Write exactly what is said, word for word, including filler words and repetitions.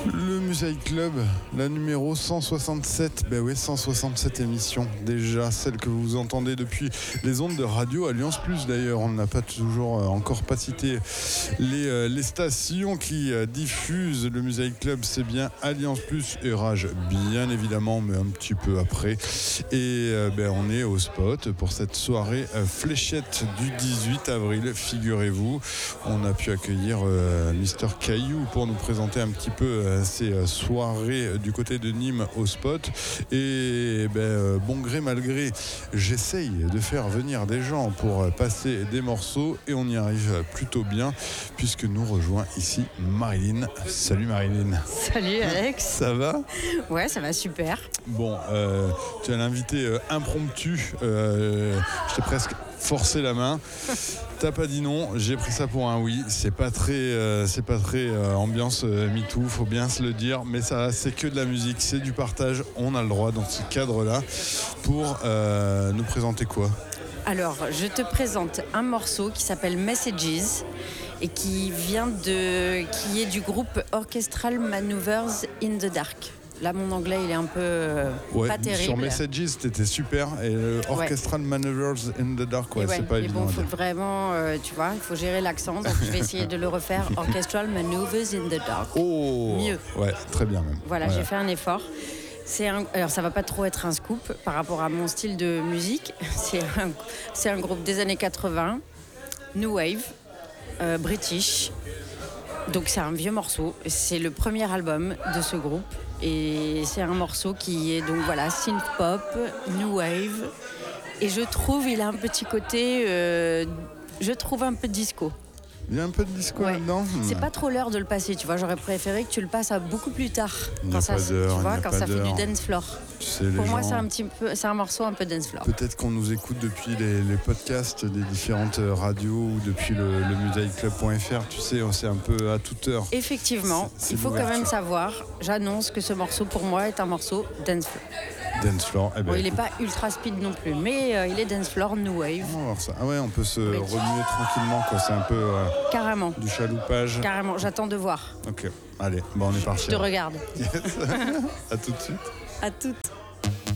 Le Musaïk Club, la numéro cent soixante-sept, ben oui, cent soixante-sept émissions déjà, celle que vous entendez depuis les ondes de Radio Alliance Plus d'ailleurs. On n'a pas toujours, euh, encore pas cité les, euh, les stations qui euh, diffusent le Musaïk Club, c'est bien Alliance Plus et Rage, bien évidemment, mais un petit peu après. Et euh, ben, on est au spot pour cette soirée euh, fléchette du dix-huit avril, figurez-vous. On a pu accueillir euh, Mister Caillou pour nous présenter un petit peu euh, ces soirées du côté de Nîmes au spot. Et ben, euh, bon gré mal gré, j'essaye de faire venir des gens pour passer des morceaux et on y arrive plutôt bien puisque nous rejoint ici Marilyn. Salut Marilyn. Salut Alex. Ça va ? Ouais, ça va super. Bon, euh, tu es l'invité euh, impromptu. Euh, je t'ai presque forcé la main. T'as pas dit non, j'ai pris ça pour un oui. C'est pas très, euh, c'est pas très euh, ambiance euh, MeToo, faut bien se le dire. Mais ça, c'est que de la musique, c'est du partage. On a le droit dans ce cadre-là pour euh, nous présenter quoi ? Alors, je te présente un morceau qui s'appelle Messages et qui vient de, qui est du groupe Orchestral Maneuvers in the Dark. Là, mon anglais, il est un peu euh, ouais, pas terrible. Sur Messages, t'étais super. Et euh, Orchestral ouais. Maneuvers in the Dark, ouais, ouais, c'est pas mais évident. Bon, faut vraiment, euh, tu vois, il faut gérer l'accent. Donc, je vais essayer de le refaire. Orchestral Maneuvers in the Dark. Oh, mieux. Ouais, très bien même. Voilà, ouais. J'ai fait un effort. C'est un, alors ça va pas trop être un scoop par rapport à mon style de musique. C'est un, c'est un groupe des années quatre-vingts, New Wave, euh, British. Donc c'est un vieux morceau. C'est le premier album de ce groupe et c'est un morceau qui est donc voilà synth pop, New Wave. Et je trouve il a un petit côté, euh, je trouve un peu disco. Il y a un peu de disco ouais. là-dedans. C'est pas trop l'heure de le passer, tu vois. J'aurais préféré que tu le passes à beaucoup plus tard. Il n'y quand a ça, pas d'heure, tu vois, il n'y a quand pas ça d'heure. fait du dance floor. Tu sais, Pour moi, gens... c'est un petit peu, c'est un morceau un peu dance floor. Peut-être qu'on nous écoute depuis les, les podcasts des différentes radios ou depuis le, le musaïk club point f r. Tu sais, c'est un peu à toute heure. Effectivement, c'est, c'est il faut l'ouverture. quand même savoir. J'annonce que ce morceau, pour moi, est un morceau dance floor. Dance floor. Eh ben, bon, il n'est pas ultra speed non plus, mais euh, il est dance floor, new wave. On va voir ça. Ah ouais, on peut se oui. remuer tranquillement, quoi. C'est un peu euh, carrément du chaloupage. Carrément, j'attends de voir. Ok, allez, bon, on est parti. Je te regarde. Yes. À tout de suite. À toutes.